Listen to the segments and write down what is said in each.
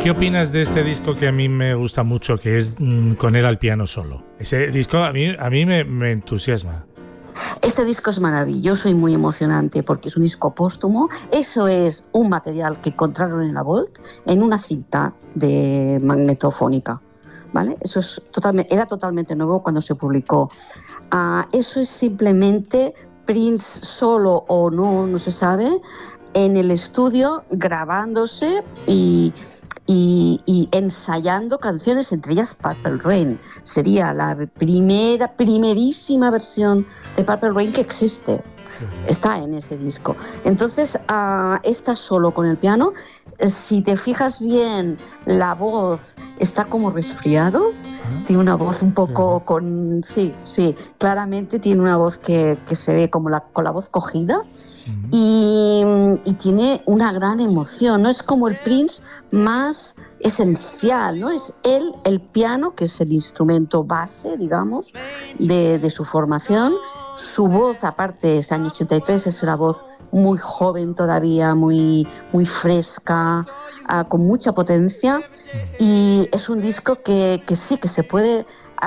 qué opinas de este disco que a mí me gusta mucho, que es con él al piano solo? Ese disco a mí me entusiasma. Este disco es maravilloso y muy emocionante porque es un disco póstumo. Eso es un material que encontraron en la Vault en una cinta de magnetofónica, ¿vale? Eso era totalmente nuevo cuando se publicó. Eso es simplemente Prince solo o no se sabe, en el estudio grabándose y ensayando canciones, entre ellas Purple Rain. Sería la primerísima versión de Purple Rain que existe. Está en ese disco. Entonces, está solo con el piano. Si te fijas bien, la voz está como resfriado. Tiene una voz un poco con... Sí, claramente tiene una voz que se ve como con la voz cogida. Y tiene una gran emoción, ¿no? Es como el Prince más esencial, ¿no? Es el piano, que es el instrumento base, digamos, de su formación. Su voz, aparte, es año 83, es una voz muy joven todavía, muy fresca, con mucha potencia, y es un disco que sí, que se puede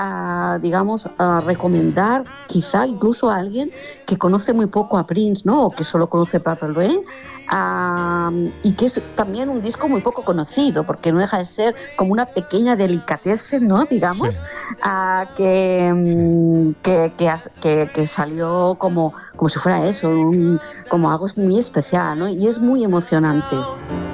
recomendar quizá incluso a alguien que conoce muy poco a Prince, ¿no? O que solo conoce Purple Rain, y que es también un disco muy poco conocido porque no deja de ser como una pequeña delicatessen, ¿no? Digamos, que salió como si fuera eso, como algo muy especial, ¿no? Y es muy emocionante.